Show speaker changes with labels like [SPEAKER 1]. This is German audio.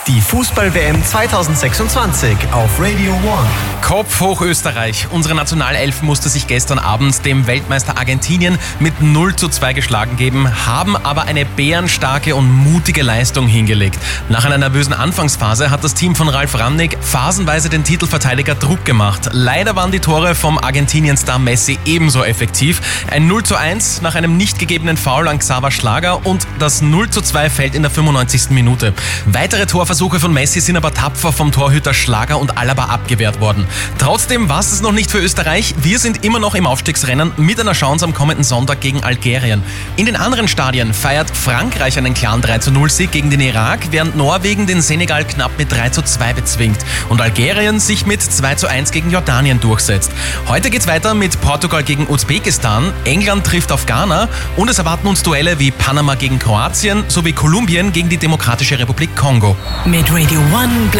[SPEAKER 1] Die Fußball-WM 2026 auf Radio One.
[SPEAKER 2] Kopf hoch Österreich. Unsere Nationalelf musste sich gestern Abend dem Weltmeister Argentinien mit 0:2 geschlagen geben, haben aber eine bärenstarke und mutige Leistung hingelegt. Nach einer nervösen Anfangsphase hat das Team von Ralf Rangnick phasenweise den Titelverteidiger Druck gemacht. Leider waren die Tore vom Argentinien-Star Messi ebenso effektiv. Ein 0:1 nach einem nicht gegebenen Foul an Xaver Schlager und das 0:2 fällt in der 95. Minute. Weitere Torversuche von Messi sind aber tapfer vom Torhüter Schlager und Alaba abgewehrt worden. Trotzdem war es noch nicht für Österreich. Wir sind immer noch im Aufstiegsrennen mit einer Chance am kommenden Sonntag gegen Algerien. In den anderen Stadien feiert Frankreich einen klaren 3:0-Sieg gegen den Irak, während Norwegen den Senegal knapp mit 3:2 bezwingt und Algerien sich mit 2:1 gegen Jordanien durchsetzt. Heute geht's weiter mit Portugal gegen Usbekistan, England trifft auf Ghana und es erwarten uns Duelle wie Panama gegen Kroatien sowie Kolumbien gegen die Demokratische Republik Kongo.
[SPEAKER 3] Mit Radio One